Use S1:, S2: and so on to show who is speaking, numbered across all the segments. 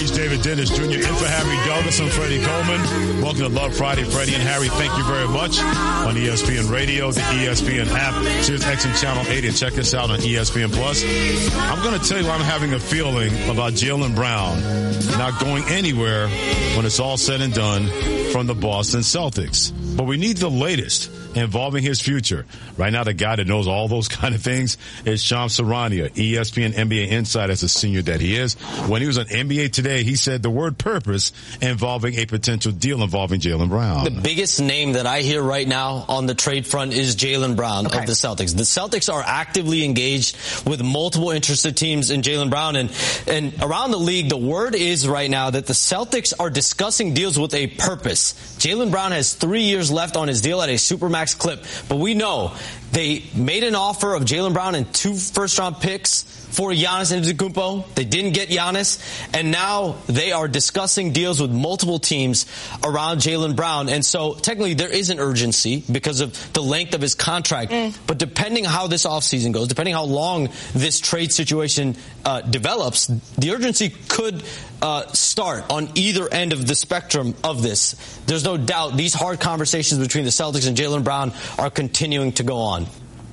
S1: He's David Dennis Jr. in for Harry Douglas. I'm Freddie Coleman. Welcome to Love Friday. Freddie and Harry, thank you very much. On ESPN Radio, the ESPN app, Sirius XM Channel 80, and check us out on ESPN Plus. I'm going to tell you I'm having a feeling about Jaylen Brown not going anywhere when it's all said and done from the Boston Celtics. But we need the latest involving his future. Right now, the guy that knows all those kind of things is Shams Charania, ESPN NBA insider as a senior that he is. When he was on NBA Today, he said the word purpose involving a potential deal involving Jaylen Brown.
S2: The biggest name that I hear right now on the trade front is Jaylen Brown of the Celtics. The Celtics are actively engaged with multiple interested teams in Jaylen Brown. And around the league, the word is right now that the Celtics are discussing deals with a purpose. Jaylen Brown has 3 years left on his deal at a supermax clip. But we know they made an offer of Jaylen Brown and 2 first-round picks for Giannis Antetokounmpo. They didn't get Giannis, and now they are discussing deals with multiple teams around Jaylen Brown. And so technically there is an urgency because of the length of his contract. But depending how this offseason goes, depending how long this trade situation develops, the urgency could start on either end of the spectrum of this. There's no doubt these hard conversations between the Celtics and Jaylen Brown are continuing to go on.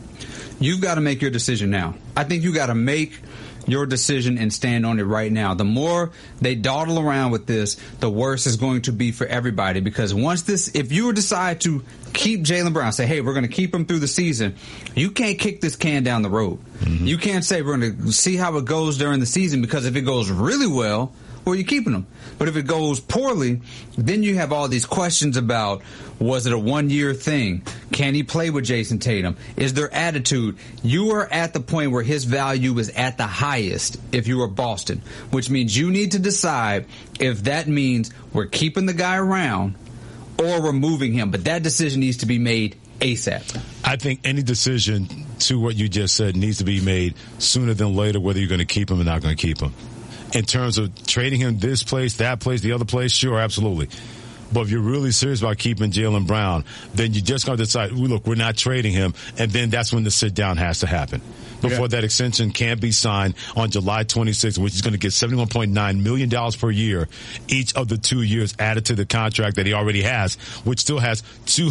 S3: You've got to make your decision now. I think you got to make your decision and stand on it right now. The more they dawdle around with this, the worse it's going to be for everybody. Because if you decide to keep Jaylen Brown, say, hey, we're going to keep him through the season, you can't kick this can down the road. You can't say we're going to see how it goes during the season, because if it goes really well, well, you're keeping him. But if it goes poorly, then you have all these questions about, was it a one-year thing? Can he play with Jason Tatum? Is there attitude? You are at the point where his value is at the highest if you are Boston, which means you need to decide if that means we're keeping the guy around or we're moving him. But that decision needs to be made ASAP.
S1: I think any decision to what you just said needs to be made sooner than later, whether you're going to keep him or not going to keep him. In terms of trading him this place, that place, the other place, sure, absolutely. But if you're really serious about keeping Jaylen Brown, then you just got to decide, look, we're not trading him, and then that's when the sit-down has to happen. Before that extension can be signed on July 26th, which is going to get $71.9 million per year, each of the 2 years added to the contract that he already has, which still has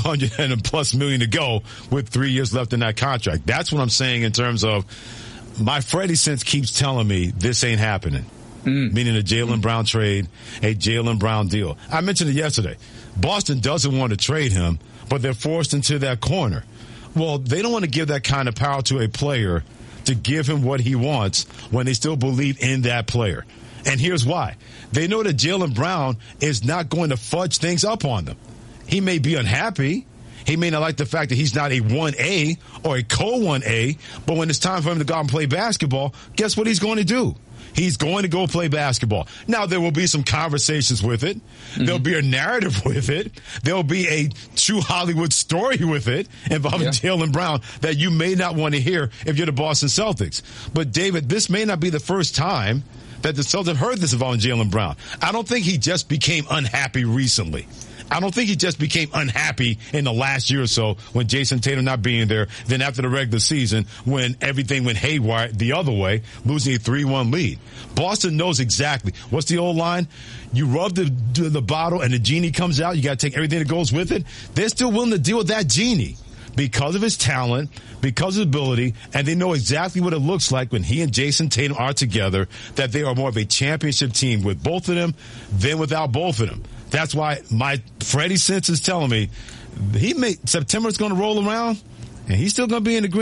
S1: $200+ million to go with 3 years left in that contract. That's what I'm saying in terms of my Freddie sense keeps telling me this ain't happening. Meaning a Jaylen Brown trade, a Jaylen Brown deal. I mentioned it yesterday. Boston doesn't want to trade him, but they're forced into that corner. Well, they don't want to give that kind of power to a player to give him what he wants when they still believe in that player. And here's why. They know that Jaylen Brown is not going to fudge things up on them. He may be unhappy. He may not like the fact that he's not a 1A or a co-1A, but when it's time for him to go out and play basketball, guess what he's going to do? He's going to go play basketball. Now, there will be some conversations with it. There'll be a narrative with it. There'll be a true Hollywood story with it involving Jaylen Brown that you may not want to hear if you're the Boston Celtics. But, David, this may not be the first time that the Celtics heard this involving Jaylen Brown. I don't think he just became unhappy recently. I don't think he just became unhappy in the last year or so when Jason Tatum not being there, then after the regular season when everything went haywire the other way, losing a 3-1 lead. Boston knows exactly. What's the old line? You rub the bottle and the genie comes out. You got to take everything that goes with it. They're still willing to deal with that genie because of his talent, because of his ability, and they know exactly what it looks like when he and Jason Tatum are together, that they are more of a championship team with both of them than without both of them. That's why my Freddie sense is telling me September's going to roll around, and he's still going to be in the green.